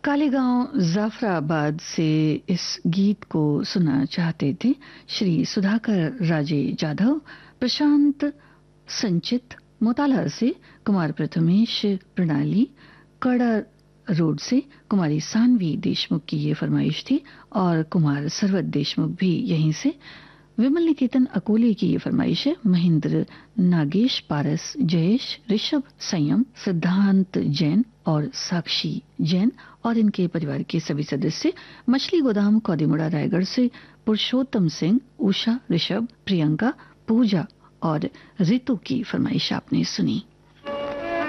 कालीगांव जाफराबाद से इस गीत को सुनना चाहते थे श्री सुधाकर राजे जाधव। प्रशांत संचित मोताला से कुमार प्रथमेश प्रणाली कड़ा रोड से कुमारी सानवी देशमुख की ये फरमाइश थी और कुमार सरवत देशमुख भी यहीं से। विमल निकेतन अकोले की ये फरमाइश है। महेंद्र नागेश पारस जयेश ऋषभ संयम सिद्धांत जैन और साक्षी जैन और इनके परिवार के सभी सदस्य। मछली गोदाम कौदिमुड़ा रायगढ़ से पुरुषोत्तम सिंह उषा ऋषभ प्रियंका पूजा और रितु की फरमाइश आपने सुनी।